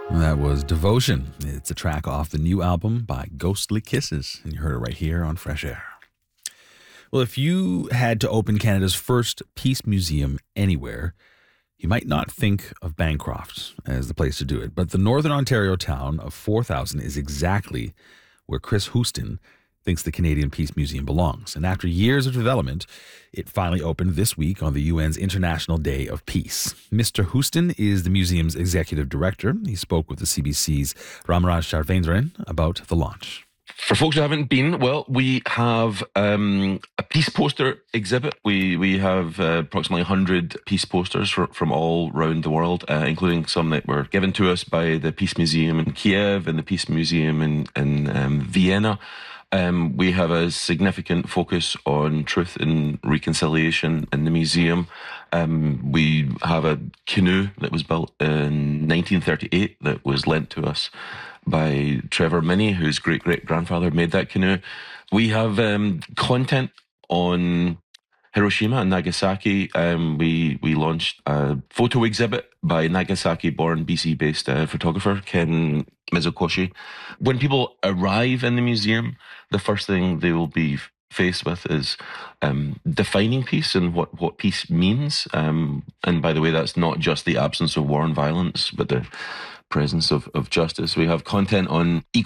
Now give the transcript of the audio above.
That was Devotion. It's a track off the new album by Ghostly Kisses, and you heard it right here on Fresh Air. Well, if you had to open Canada's first peace museum anywhere, you might not think of Bancroft as the place to do it, but the Northern Ontario town of 4,000 is exactly where Chris Houston thinks the Canadian Peace Museum belongs. And after years of development, it finally opened this week on the UN's International Day of Peace. Mr. Houston is the museum's executive director. He spoke with the CBC's Ramraj Charvendran about the launch. For folks who haven't been, well, we have a peace poster exhibit. We have approximately 100 peace posters from all around the world, including some that were given to us by the Peace Museum in Kiev and the Peace Museum in Vienna. We have a significant focus on truth and reconciliation in the museum. We have a canoe that was built in 1938 that was lent to us by Trevor Minney, whose great-great-grandfather made that canoe. We have content on Hiroshima and Nagasaki. We launched a photo exhibit by Nagasaki-born BC-based photographer Ken Mizukoshi. When people arrive in the museum, the first thing they will be faced with is defining peace and what peace means. And by the way, that's not just the absence of war and violence, but the presence of justice. We have content on equal